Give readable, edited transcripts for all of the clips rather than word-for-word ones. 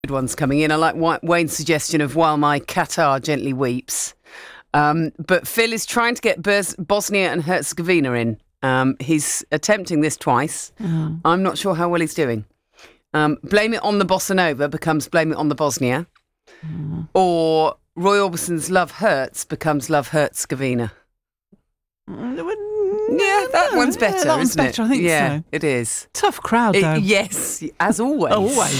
Good ones coming in. I like Wayne's suggestion of while my Qatar gently weeps. But Phil is trying to get Bosnia and Herzegovina in. He's attempting this twice. I'm not sure how well he's doing. Blame it on the Bossa Nova becomes blame it on the Bosnia. Or Roy Orbison's Love Hurts becomes Love Herzegovina. Yeah, that one's better, that one's isn't better, it? I think yeah, so. it is. Tough crowd, though. Yes, as always. Always.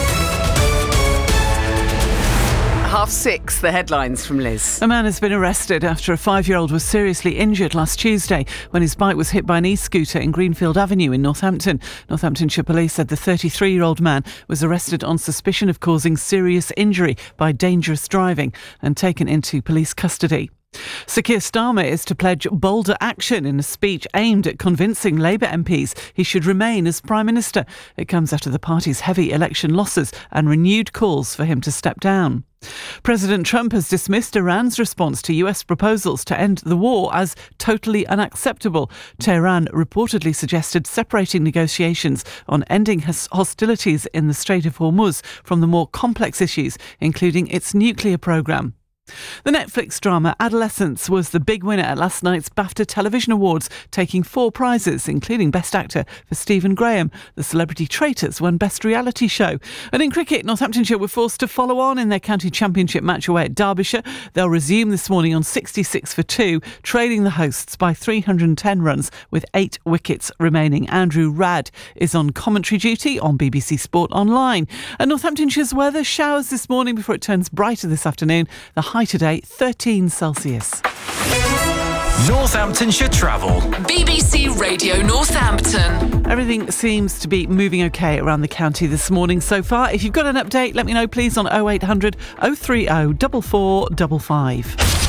6:30, the headlines from Liz. A man has been arrested after a 5-year-old was seriously injured last Tuesday when his bike was hit by an e-scooter in Greenfield Avenue in Northampton. Northamptonshire Police said the 33-year-old man was arrested on suspicion of causing serious injury by dangerous driving and taken into police custody. Sir Keir Starmer is to pledge bolder action in a speech aimed at convincing Labour MPs he should remain as Prime Minister. It comes after the party's heavy election losses and renewed calls for him to step down. President Trump has dismissed Iran's response to US proposals to end the war as totally unacceptable. Tehran reportedly suggested separating negotiations on ending hostilities in the Strait of Hormuz from the more complex issues, including its nuclear program. The Netflix drama Adolescence was the big winner at last night's BAFTA Television Awards, taking 4 prizes, including Best Actor for Stephen Graham. The Celebrity Traitors won Best Reality Show. And in cricket, Northamptonshire were forced to follow on in their county championship match away at Derbyshire. They'll resume this morning on 66 for 2, trailing the hosts by 310 runs with 8 wickets remaining. Andrew Radd is on commentary duty on BBC Sport Online. And Northamptonshire's weather, showers this morning before it turns brighter this afternoon. The high today, 13 Celsius. Northamptonshire Travel. BBC Radio Northampton. Everything seems to be moving okay around the county this morning so far. If you've got an update, let me know please on 0800 030 4455.